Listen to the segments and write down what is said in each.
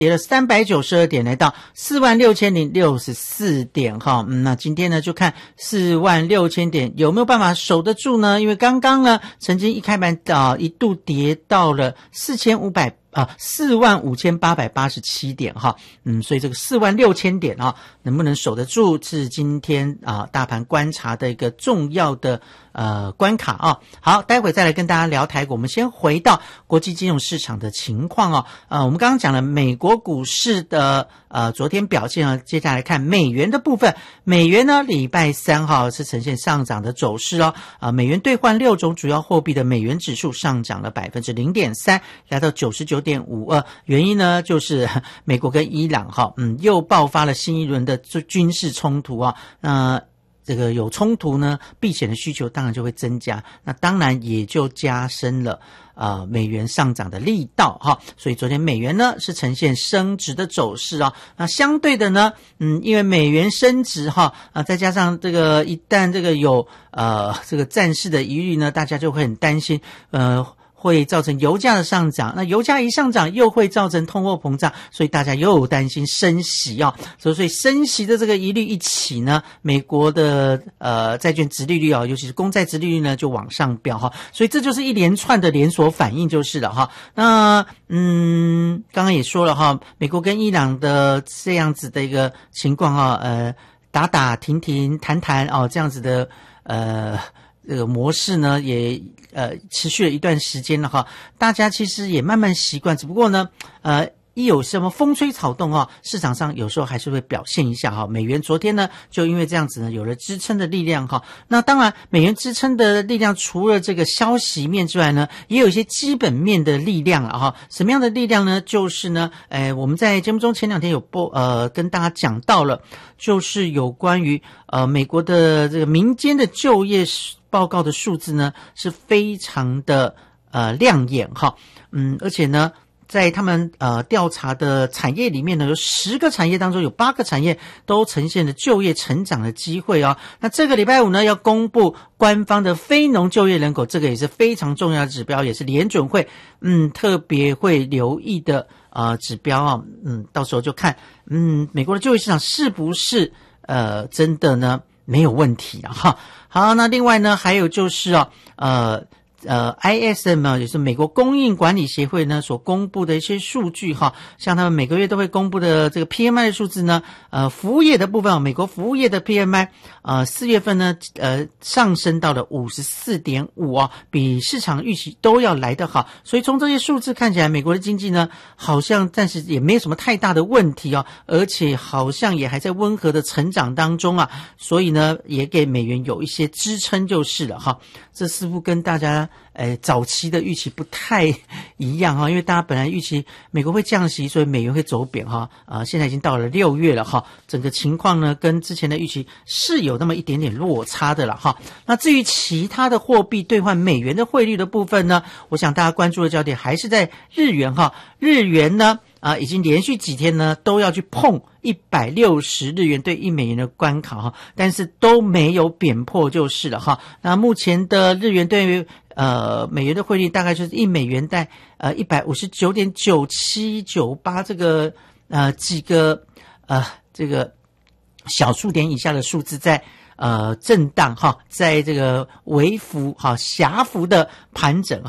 跌了392点，来到46064点哈。那今天呢就看46000点有没有办法守得住呢？因为刚刚呢曾经一开盘一度跌到了45887点哈。所以这个46000点哈能不能守得住是今天大盘观察的一个重要的关卡啊。好，待会再来跟大家聊台股。我们先回到国际金融市场的情况哦。我们刚刚讲了美国股市的昨天表现啊，接下来看美元的部分。美元呢礼拜三号是呈现上涨的走势哦。美元兑换6种主要货币的美元指数上涨了 0.3%， 来到99.52。原因呢就是美国跟伊朗又爆发了新一轮的军事冲突啊。这个有冲突呢，避险的需求当然就会增加，那当然也就加深了美元上涨的力道哈。所以昨天美元呢是呈现升值的走势啊。那相对的呢，因为美元升值哈再加上这个一旦这个有这个战事的疑虑呢，大家就会很担心会造成油价的上涨，那油价一上涨又会造成通货膨胀，所以大家又担心升息啊。所以升息的这个疑虑一起呢，美国的债券殖利率尤其是公债殖利率呢就往上飙哈。所以这就是一连串的连锁反应就是了哈。那刚刚也说了哈，美国跟伊朗的这样子的一个情况打打停停谈谈这样子的这个模式呢也持续了一段时间了哈，大家其实也慢慢习惯，只不过呢一有什么风吹草动市场上有时候还是会表现一下哈。美元昨天呢就因为这样子呢有了支撑的力量哈。那当然美元支撑的力量除了这个消息面之外呢，也有一些基本面的力量了哈。什么样的力量呢？就是呢我们在节目中前2天有跟大家讲到了，就是有关于美国的这个民间的就业报告的数字呢是非常的亮眼哈。而且呢在他们调查的产业里面呢，有10个产业当中有8个产业都呈现了就业成长的机会哦。那这个礼拜五呢要公布官方的非农就业人口，这个也是非常重要的指标，也是联准会特别会留意的指标到时候就看美国的就业市场是不是真的呢没有问题哈。好，那另外呢还有就是ISM 也是美国供应管理协会呢所公布的一些数据哈，像他们每个月都会公布的这个 PMI 的数字呢，服务业的部分美国服务业的 PMI 4月份呢上升到了 54.5 比市场预期都要来得好，所以从这些数字看起来，美国的经济呢好像暂时也没有什么太大的问题而且好像也还在温和的成长当中所以呢也给美元有一些支撑就是了哈。这似乎跟大家早期的预期不太一样因为大家本来预期美国会降息，所以美元会走贬现在已经到了6月了整个情况呢跟之前的预期是有那么一点点落差的了那至于其他的货币兑换美元的汇率的部分呢，我想大家关注的焦点还是在日元日元呢已经连续几天呢都要去碰160日元对1美元的关卡但是都没有贬破就是了那目前的日元对于美元的汇率大概就是1美元在159.9798这个几个这个小数点以下的数字在震荡在这个微幅狭幅的盘整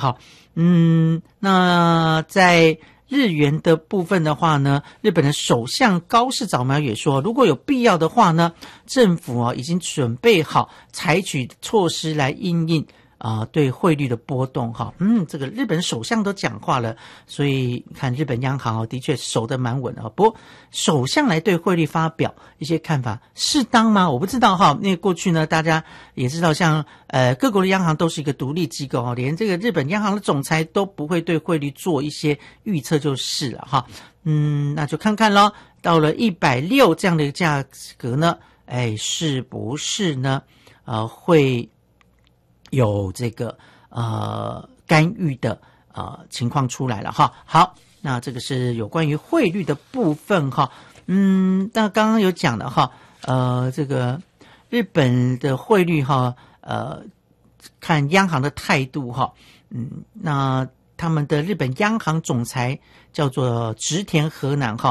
那在日元的部分的话呢，日本的首相高市早苗也说，如果有必要的话呢，政府已经准备好采取措施来因应对汇率的波动这个日本首相都讲话了，所以看日本央行的确守得蛮稳不过首相来对汇率发表一些看法适当吗？我不知道因为过去呢大家也知道像各国的央行都是一个独立机构连这个日本央行的总裁都不会对汇率做一些预测就是了那就看看咯，到了160这样的一个价格呢是不是呢会有这个干预的情况出来了好，那这个是有关于汇率的部分那刚刚有讲的这个日本的汇率看央行的态度那他们的日本央行总裁叫做植田和男哈。